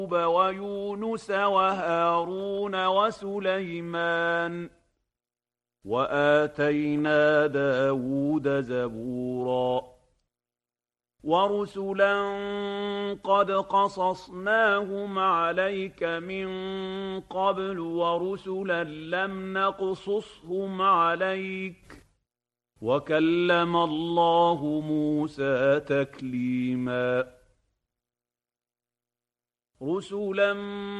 ويونس وهارون وسليمان وآتينا داود زبورا ورسلا قد قصصناهم عليك من قبل ورسلا لم نقصصهم عليك وكلم الله موسى تكليما رسلا